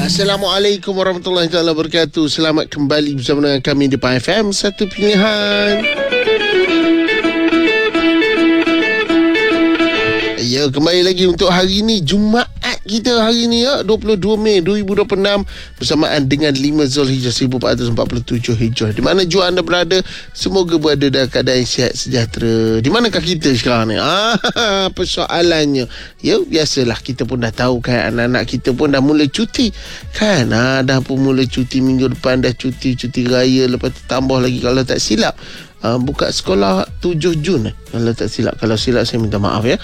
Assalamualaikum warahmatullahi wabarakatuh. Selamat kembali bersama dengan kami di PFM Satu Pilihan. Ya, kembali lagi untuk hari ini, Jumaat kita hari ini ya, 22 Mei 2026, bersamaan dengan 5 Zulhijjah 1447 Hijrah. Di mana jua anda berada, semoga berada dalam keadaan sihat sejahtera. Di manakah kita sekarang ni? Persoalannya, ya biasalah, kita pun dah tahu kan, anak-anak kita pun dah mula cuti kan. Dah pun mula cuti, minggu depan dah cuti raya, lepas tu tambah lagi kalau tak silap buka sekolah 7 Jun kalau tak silap. Kalau silap saya minta maaf ya.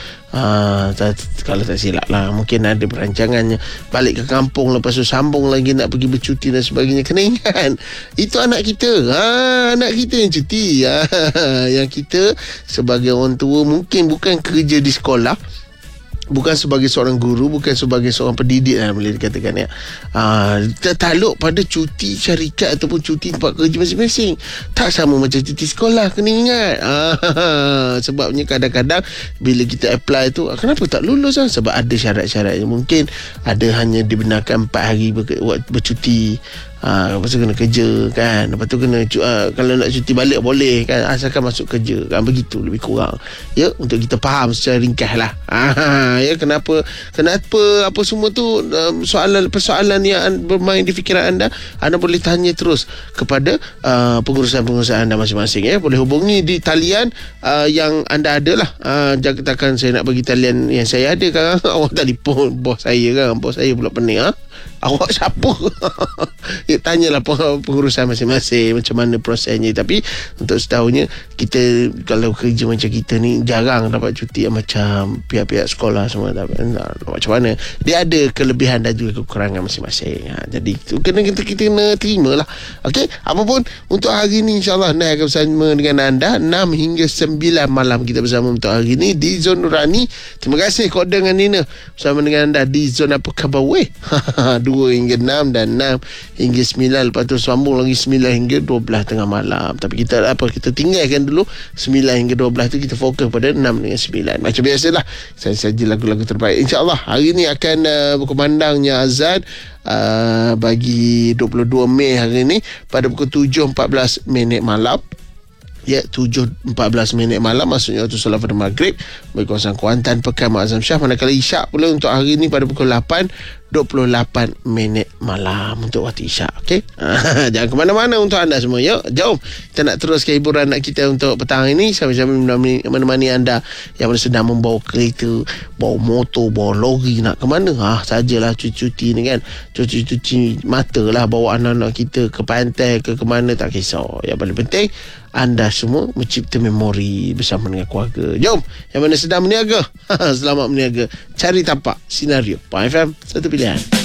Kalau tak silap lah, mungkin ada perancangannya balik ke kampung, lepas tu sambung lagi nak pergi bercuti dan sebagainya. Kena ingat, itu anak kita. Anak kita yang cuti. Yang kita sebagai orang tua mungkin bukan kerja di sekolah, bukan sebagai seorang guru, bukan sebagai seorang pendidik boleh dikatakan ya. Tertakluk pada cuti syarikat ataupun cuti tempat kerja masing-masing. Tak sama macam cuti sekolah, kena ingat. Sebabnya kadang-kadang bila kita apply tu, kenapa tak lulus sebab ada syarat-syaratnya. Mungkin ada hanya dibenarkan 4 hari bercuti. Lepas tu kena kerja kan. Lepas tu kena kalau nak cuti balik boleh kan, asalkan masuk kerja kan. Begitu lebih kurang ya, untuk kita faham secara ringkas lah. Ya, kenapa apa semua tu, persoalan yang bermain di fikiran anda boleh tanya terus kepada pengurusan-pengurusan anda masing-masing ya. Boleh hubungi di talian yang anda ada lah. Jangan takkan saya nak bagi talian yang saya ada kan. Awak telefon bos saya kan, bos saya pula pening. Awak siapa? Ya, tanyalah pengurusan masing-masing macam mana prosesnya. Tapi untuk setahunya, kita kalau kerja macam kita ni jarang dapat cuti macam pihak-pihak sekolah semua. Macam mana, dia ada kelebihan dan juga kekurangan masing-masing. Jadi kita kena terima lah. Okey, apapun untuk hari ni, insyaAllah Nai akan bersama dengan anda 6 hingga 9 malam. Kita bersama untuk hari ni di Zon Nurani. Terima kasih Koda dengan Nina bersama dengan anda di Zon Apa Khabar Weh 2 hingga 6 dan 6 hingga 9. Lepas tu sambung lagi 9 hingga 12 tengah malam. Tapi kita tinggalkan dulu 9 hingga 12 tu, kita fokus pada 6 dengan 9. Macam biasalah, saya saja lagu-lagu terbaik. InsyaAllah hari ni akan berkumandangnya azan bagi 22 Mei hari ni pada pukul 7.14 malam. Ya, 7.14 malam, maksudnya waktu solat pada maghrib bagi kawasan Kuantan, Pekan, Mak Azam Shah. Manakala isyak pula untuk hari ni pada pukul 8.28 malam untuk waktu isyak. Okey, jangan ke mana-mana untuk anda semua. Yuk, jom kita nak teruskan hiburan anak kita untuk petang ini. Sama-sama menemani anda yang sedang membawa kereta, bawa motor, bawa lori, nak ke mana sajalah cuti ni kan. Cuci mata lah, bawa anak-anak kita ke pantai ke mana, tak kisah. Yang paling penting, anda semua mencipta memori bersama dengan keluarga. Jom, yang mana sedang berniaga, selamat berniaga. Cari tapak, Sinario PFM Satu Pilihan.